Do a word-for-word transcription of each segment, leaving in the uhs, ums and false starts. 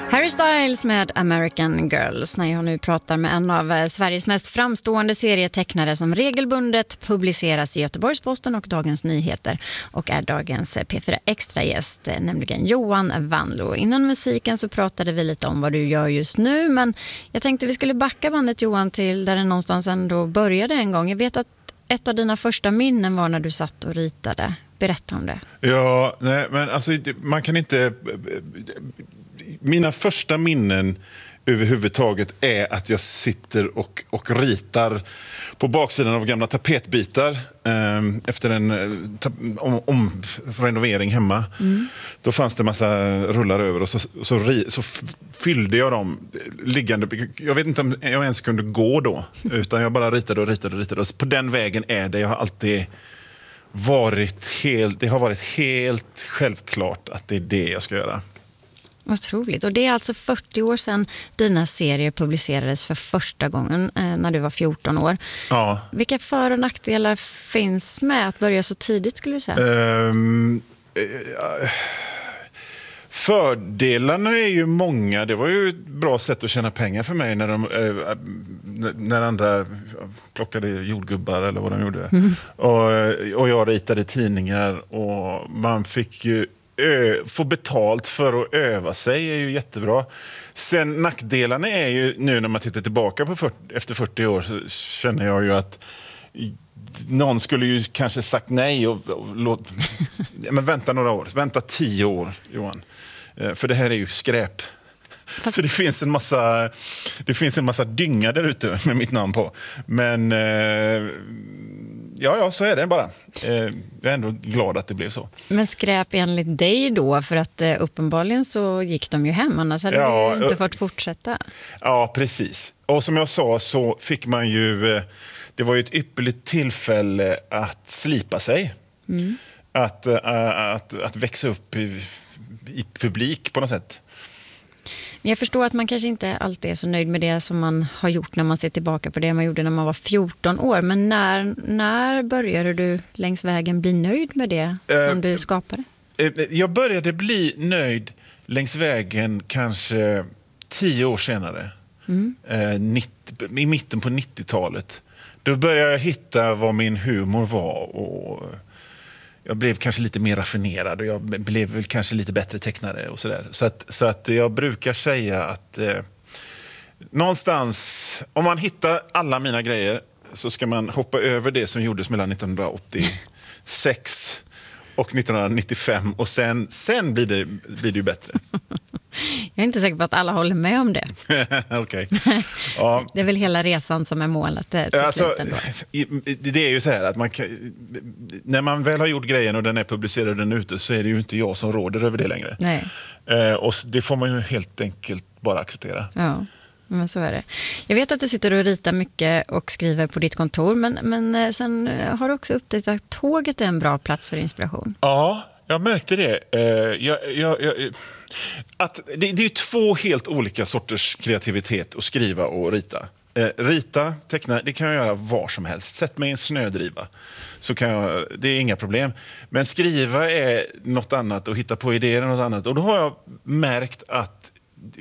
Harry Styles med American Girls när jag nu pratar med en av Sveriges mest framstående serietecknare som regelbundet publiceras i Göteborgs-Posten och Dagens Nyheter och är dagens P fyra Extra-gäst, nämligen Johan Wanlo. Innan musiken så pratade vi lite om vad du gör just nu, men jag tänkte vi skulle backa bandet, Johan, till där det någonstans ändå började en gång. Jag vet att ett av dina första minnen var när du satt och ritade. Berätta om det. Ja, nej, men alltså man kan inte... Mina första minnen överhuvudtaget är att jag sitter och, och ritar på baksidan av gamla tapetbitar eh, efter en ta, om, om renovering hemma. Mm. Då fanns det massa rullar över och så, så, ri, så fyllde jag dem liggande. Jag vet inte om jag ens kunde gå då, utan jag bara ritade och ritade och ritade. Och på den vägen är det. Jag har alltid varit helt, det har varit helt självklart att det är det jag ska göra. Otroligt. Och det är alltså fyrtio år sedan dina serier publicerades för första gången eh, när du var fjorton år. Ja. Vilka för- och nackdelar finns med att börja så tidigt, skulle du säga? Um, uh, fördelarna är ju många. Det var ju ett bra sätt att tjäna pengar för mig när, de, uh, när andra plockade jordgubbar eller vad de gjorde. Mm. Och, och jag ritade tidningar och man fick ju Ö, få betalt för att öva sig är ju jättebra. Sen nackdelarna är ju nu när man tittar tillbaka på fyrtio, efter fyrtio år så känner jag ju att någon skulle ju kanske sagt nej och, och låt, men vänta några år, vänta tio år, Johan. För det här är ju skräp. Fast... Så det finns en massa det finns en massa dynga där ute med mitt namn på. Men eh, ja, ja, så är det bara. Eh, jag är ändå glad att det blev så. Men skräp enligt dig då? För att eh, uppenbarligen så gick de ju hem, annars hade ja, du inte fått fortsätta. Ja, precis. Och som jag sa så fick man ju... Eh, det var ju ett ypperligt tillfälle att slipa sig. Mm. Att, äh, att, att växa upp i, i publik på något sätt. Men jag förstår att man kanske inte alltid är så nöjd med det som man har gjort när man ser tillbaka på det man gjorde när man var fjorton år. Men när, när började du längs vägen bli nöjd med det som uh, du skapade? Jag började bli nöjd längs vägen kanske tio år senare. Mm. Uh, nittio, i mitten på nittiotalet. Då började jag hitta vad min humor var och... Jag blev kanske lite mer raffinerad och jag blev väl kanske lite bättre tecknare och sådär. Så att, så att jag brukar säga att eh, någonstans, om man hittar alla mina grejer så ska man hoppa över det som gjordes mellan nittonhundraåttiosex och nittonhundranittiofem och sen, sen blir, det, blir det ju bättre. Jag är inte säker på att alla håller med om det. Okej. Ja. Det är väl hela resan som är målet till alltså, sluten då. Det är ju så här att man kan, när man väl har gjort grejen och den är publicerad och den är ute så är det ju inte jag som råder över det längre. Nej. Eh, och det får man ju helt enkelt bara acceptera. Ja. Men så är det. Jag vet att du sitter och ritar mycket och skriver på ditt kontor, men, men sen har du också upptäckt att tåget är en bra plats för inspiration. Ja, jag märkte det. Jag, jag, jag, att det, det är ju två helt olika sorters kreativitet att skriva och rita. Rita, teckna, det kan jag göra var som helst. Sätt mig i en snödriva så kan jag, det är inga problem. Men skriva är något annat och hitta på idéer är något annat. Och då har jag märkt att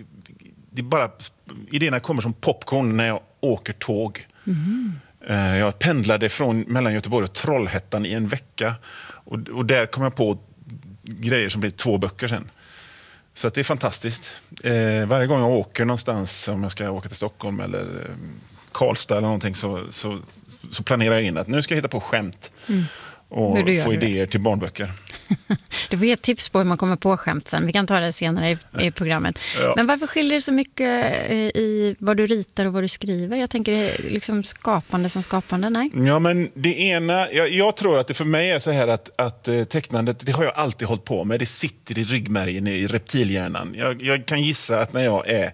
det bara, idéerna kommer som popcorn när jag åker tåg. Mm. Jag pendlade från mellan Göteborg och Trollhättan i en vecka. Och, och där kom jag på grejer som blev två böcker sen. Så att det är fantastiskt. Eh, varje gång jag åker någonstans, om jag ska åka till Stockholm eller eh, Karlstad eller någonting, så, så, så planerar jag in att nu ska jag hitta på skämt. Mm. Och få idéer till barnböcker. Du får ge tips på hur man kommer på skämt sen. Vi kan ta det senare i, i programmet. Ja. Men varför skiljer det så mycket i vad du ritar och vad du skriver? Jag tänker liksom skapande som skapande, nej? Ja, men det ena... Jag, jag tror att det för mig är så här att, att tecknandet, det har jag alltid hållit på med. Det sitter i ryggmärgen, i reptilhjärnan. Jag, jag kan gissa att när jag är,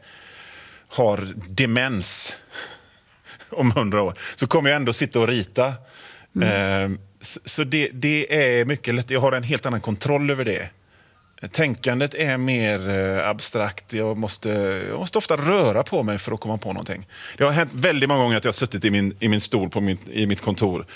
har demens om hundra år så kommer jag ändå sitta och rita. Mm. Eh, Så det, det är mycket lätt. Jag har en helt annan kontroll över det. Tänkandet är mer eh, abstrakt. Jag måste, jag måste ofta röra på mig för att komma på någonting. Det har hänt väldigt många gånger att jag har suttit i min, i min stol på mitt, i mitt kontor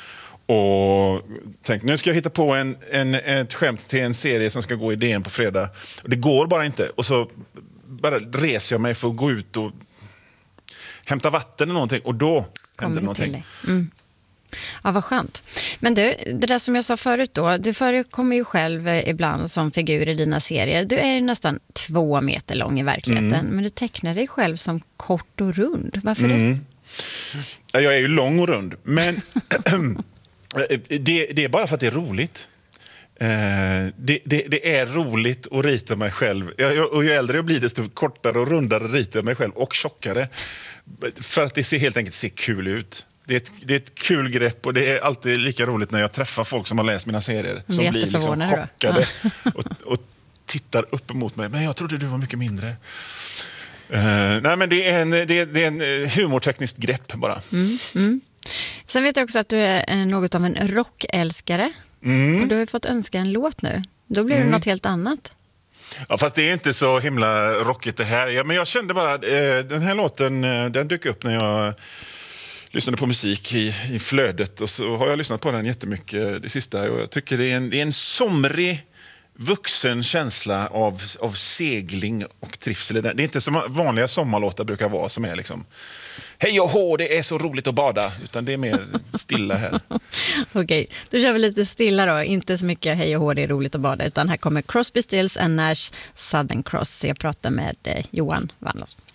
och tänkt, nu ska jag hitta på en, en, ett skämt till en serie som ska gå i D N på fredag. Det går bara inte. Och så bara reser jag mig för att gå ut och hämta vatten eller någonting. Och då händer någonting. Mm. Ja, vad skönt. Men du, det där som jag sa förut då, du förekommer ju själv ibland som figur i dina serier. Du är ju nästan två meter lång i verkligheten, mm. men du tecknar dig själv som kort och rund. Varför mm. det? Jag är ju lång och rund, men det, det är bara för att det är roligt. Det, det, det är roligt att rita mig själv. Jag, och ju äldre jag blir, desto kortare och rundare ritar jag mig själv. Och tjockare. För att det ser helt enkelt ser kul ut. Det är, ett, det är ett kul grepp och det är alltid lika roligt när jag träffar folk som har läst mina serier. Som blir liksom chockade och, och tittar upp emot mig. Men jag trodde du var mycket mindre. Uh, nej, men det är en, det är, det är en humortekniskt grepp bara. Mm, mm. Sen vet jag också att du är något av en rockälskare. Mm. Och du har ju fått önska en låt nu. Då blir det mm. något helt annat. Ja, fast det är inte så himla rockigt det här. Ja, men jag kände bara att eh, den här låten, eh, den dök upp när jag lyssnade på musik i, i flödet. Och så har jag lyssnat på den jättemycket det sista. Och jag tycker det är en, det är en somrig, vuxen känsla av, av segling och trivsel. Det är inte som vanliga sommarlåtar brukar vara som är liksom hej och hå, det är så roligt att bada. Utan det är mer stilla här. Okej, då kör vi lite stilla då. Inte så mycket hej och hå, det är roligt att bada. Utan här kommer Crosby, Stills and Nash, Southern Cross. Jag pratar med eh, Johan Wannlås.